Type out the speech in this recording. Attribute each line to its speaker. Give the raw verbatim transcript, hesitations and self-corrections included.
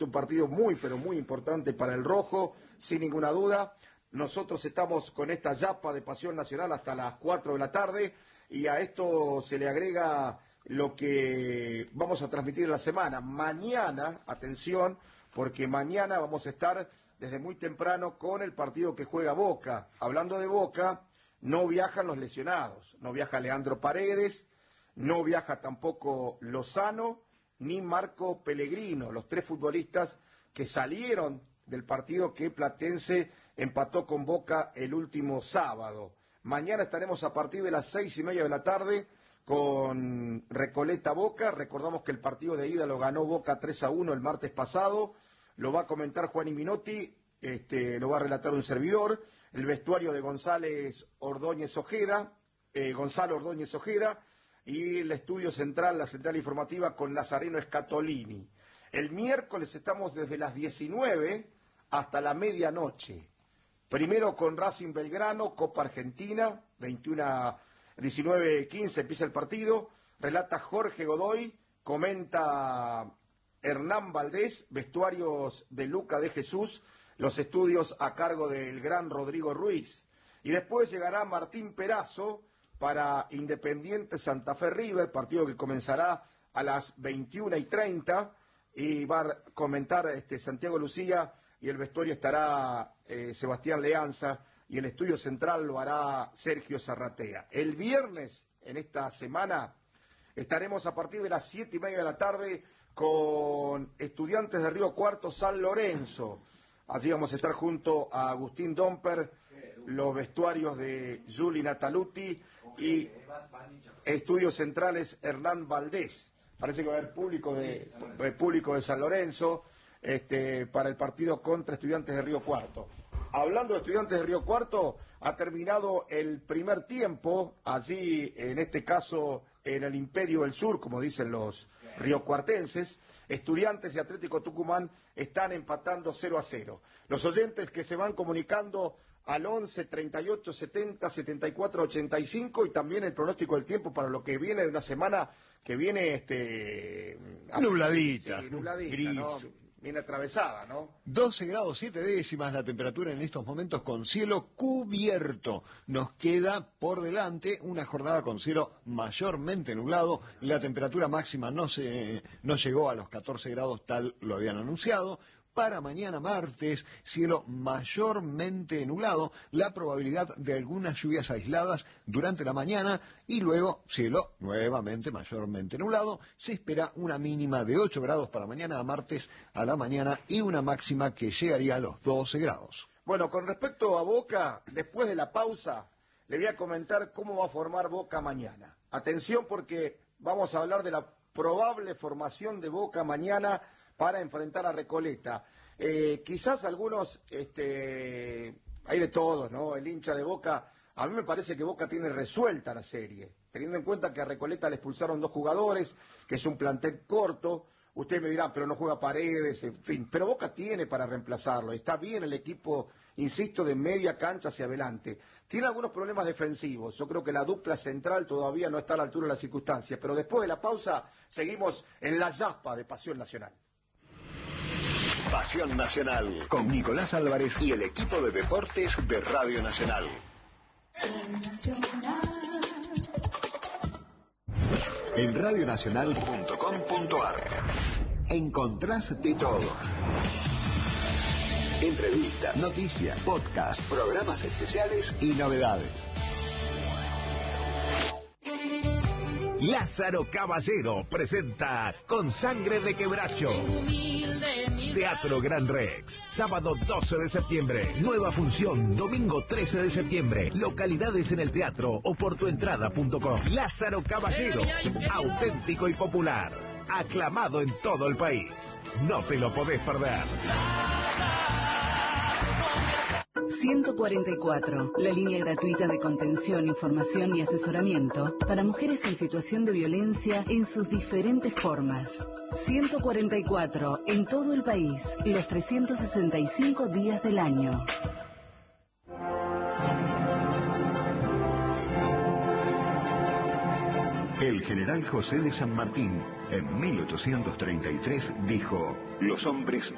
Speaker 1: un partido muy, pero muy importante para el rojo, sin ninguna duda. Nosotros estamos con esta yapa de Pasión Nacional hasta las cuatro de la tarde y a esto se le agrega lo que vamos a transmitir en la semana. Mañana, atención, porque mañana vamos a estar desde muy temprano con el partido que juega Boca. Hablando de Boca, no viajan los lesionados, no viaja Leandro Paredes, no viaja tampoco Lozano, ni Marco Pellegrino, los tres futbolistas que salieron del partido que Platense empató con Boca el último sábado. Mañana estaremos a partir de las seis y media de la tarde con Recoleta Boca. Recordamos que el partido de ida lo ganó Boca tres a uno el martes pasado. Lo va a comentar Juan Minotti, este, lo va a relatar un servidor. El vestuario de González Ordóñez Ojeda, eh, Gonzalo Ordóñez Ojeda, y el estudio central, la central informativa con Nazareno Scatolini. El miércoles estamos desde las diecinueve hasta la medianoche. Primero con Racing Belgrano, Copa Argentina, veintiuno, diecinueve quince empieza el partido. Relata Jorge Godoy, comenta Hernán Valdés, vestuarios de Luca de Jesús, los estudios a cargo del gran Rodrigo Ruiz. Y después llegará Martín Perazo para Independiente Santa Fe River, partido que comenzará a las veintiuna y treinta, y va a comentar este, Santiago Lucía, y el vestuario estará eh, Sebastián Leanza, y el estudio central lo hará Sergio Zarratea. El viernes, en esta semana, estaremos a partir de las siete y media de la tarde con Estudiantes de Río Cuarto San Lorenzo. Allí vamos a estar junto a Agustín Domper, los vestuarios de Juli Nataluti y estudios centrales Hernán Valdés. Parece que va a haber público de, sí, público de San Lorenzo este, para el partido contra Estudiantes de Río Cuarto. Hablando de Estudiantes de Río Cuarto, ha terminado el primer tiempo, allí en este caso en el Imperio del Sur, como dicen los riocuartenses. Estudiantes y Atlético Tucumán están empatando cero a cero. Los oyentes que se van comunicando al once, treinta y ocho, setenta, setenta y cuatro, ochenta y cinco, y también el pronóstico del tiempo para lo que viene de una semana que viene este
Speaker 2: nubladita,
Speaker 1: sí, nubladita,
Speaker 2: gris.
Speaker 1: ¿no? Viene atravesada, ¿no?
Speaker 2: doce grados siete décimas la temperatura en estos momentos con cielo cubierto. Nos queda por delante una jornada con cielo mayormente nublado. La temperatura máxima no se no llegó a los catorce grados, tal lo habían anunciado. Para mañana martes, cielo mayormente nublado, la probabilidad de algunas lluvias aisladas durante la mañana y luego cielo nuevamente mayormente nublado. Se espera una mínima de ocho grados para mañana martes a la mañana y una máxima que llegaría a los doce grados.
Speaker 1: Bueno, con respecto a Boca, después de la pausa, le voy a comentar cómo va a formar Boca mañana. Atención porque vamos a hablar de la probable formación de Boca mañana para enfrentar a Recoleta. Eh, quizás algunos, este, hay de todos, ¿no? El hincha de Boca, a mí me parece que Boca tiene resuelta la serie, teniendo en cuenta que a Recoleta le expulsaron dos jugadores, que es un plantel corto. Ustedes me dirán, pero no juega Paredes, en fin, pero Boca tiene para reemplazarlo. Está bien el equipo, insisto, de media cancha hacia adelante. Tiene algunos problemas defensivos. Yo creo que la dupla central todavía no está a la altura de las circunstancias, pero después de la pausa seguimos en la yaspa de Pasión Nacional.
Speaker 3: Pasión Nacional, con Nicolás Álvarez y el equipo de deportes de Radio Nacional. En radionacional punto com punto ar encontrás de todo. Entrevistas, noticias, podcast, programas especiales y novedades.
Speaker 4: Lázaro Caballero presenta Con Sangre de Quebracho. Teatro Gran Rex, sábado doce de septiembre, nueva función, domingo trece de septiembre, localidades en el teatro o por tu entrada punto com. Lázaro Caballero, auténtico y popular, aclamado en todo el país. No te lo podés perder.
Speaker 5: ciento cuarenta y cuatro, la línea gratuita de contención, información y asesoramiento para mujeres en situación de violencia en sus diferentes formas. ciento cuarenta y cuatro, en todo el país, los trescientos sesenta y cinco días del año.
Speaker 3: El general José de San Martín, en mil ochocientos treinta y tres, dijo: los hombres